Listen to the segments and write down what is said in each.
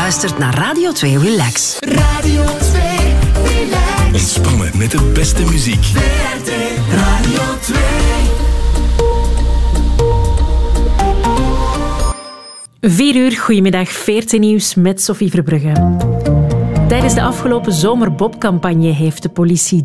luistert naar Radio 2 Relax. Radio 2 Relax. Ontspannen met de beste muziek. VRT Radio 2. 4 uur, goedemiddag, VRT Nieuws met Sophie Verbrugge. Tijdens de afgelopen zomerbobcampagne heeft de politie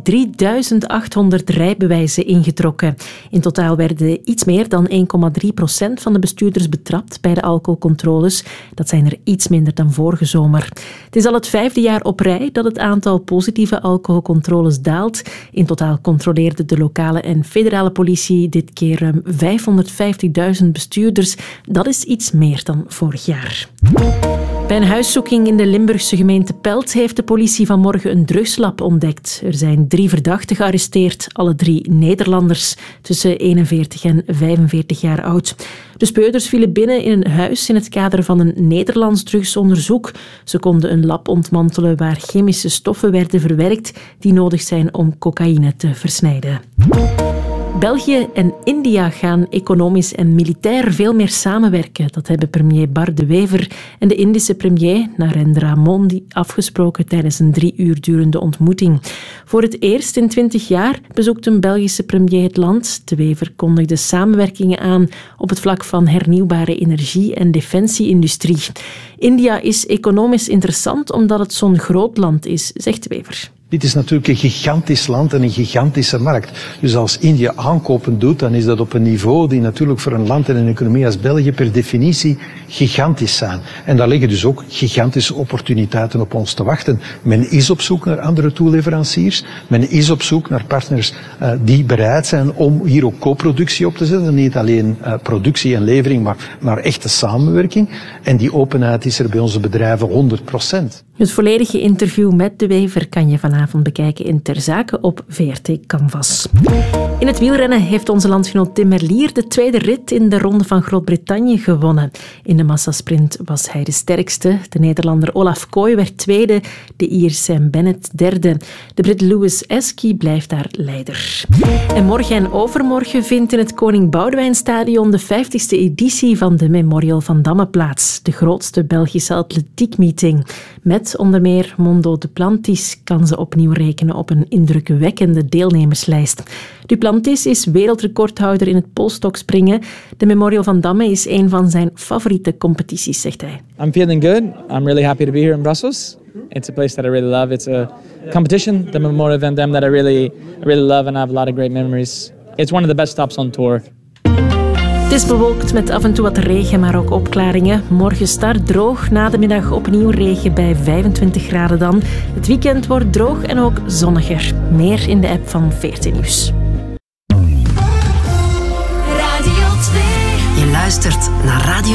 3800 rijbewijzen ingetrokken. In totaal werden iets meer dan 1,3% van de bestuurders betrapt bij de alcoholcontroles. Dat zijn er iets minder dan vorige zomer. Het is al het 5e jaar op rij dat het aantal positieve alcoholcontroles daalt. In totaal controleerde de lokale en federale politie dit keer ruim 550.000 bestuurders. Dat is iets meer dan vorig jaar. Bij een huiszoeking in de Limburgse gemeente Pelt heeft de politie vanmorgen een drugslab ontdekt. Er zijn 3 verdachten gearresteerd, alle 3 Nederlanders, tussen 41 en 45 jaar oud. De speurders vielen binnen in een huis in het kader van een Nederlands drugsonderzoek. Ze konden een lab ontmantelen waar chemische stoffen werden verwerkt die nodig zijn om cocaïne te versnijden. België en India gaan economisch en militair veel meer samenwerken. Dat hebben premier Bar De Wever en de Indische premier Narendra Modi afgesproken tijdens een 3 uur durende ontmoeting. Voor het eerst in 20 jaar bezoekt een Belgische premier het land. De Wever kondigde samenwerkingen aan op het vlak van hernieuwbare energie en defensieindustrie. India is economisch interessant omdat het zo'n groot land is, zegt De Wever. Dit is natuurlijk een gigantisch land en een gigantische markt. Dus als India aankopen doet, dan is dat op een niveau die natuurlijk voor een land en een economie als België per definitie gigantisch zijn. En daar liggen dus ook gigantische opportuniteiten op ons te wachten. Men is op zoek naar andere toeleveranciers. Men is op zoek naar partners die bereid zijn om hier ook co-productie op te zetten. Niet alleen productie en levering, maar echte samenwerking. En die openheid is er bij onze bedrijven 100%. Het volledige interview met De Wever kan je vanavond bekijken in Ter Zake op VRT Canvas. In het wielrennen heeft onze landgenoot Tim Merlier de tweede rit in de Ronde van Groot-Brittannië gewonnen. In de massasprint was hij de sterkste. De Nederlander Olaf Kooi werd tweede, de Ier Sam Bennett derde. De Brit Lewis Eski blijft daar leider. En morgen en overmorgen vindt in het Koning Boudewijnstadion de 50e editie van de Memorial van Damme plaats. De grootste Belgische atletiekmeeting. Met onder meer Mondo Duplantis kan ze opnieuw rekenen op een indrukwekkende deelnemerslijst. Duplantis is wereldrecordhouder in het polstokspringen. De Memorial van Damme is een van zijn favoriete competities, zegt hij. I'm feeling good. I'm really happy to be here in Brussels. It's a place that I really love. It's a competition, the Memorial van Damme, that I really love and I have a lot of great memories. It's one of the best stops on tour. Het is bewolkt met af en toe wat regen, maar ook opklaringen. Morgen start droog, na de middag opnieuw regen bij 25 graden dan. Het weekend wordt droog en ook zonniger. Meer in de app van VRT Nieuws. Radio 2. Je luistert naar Radio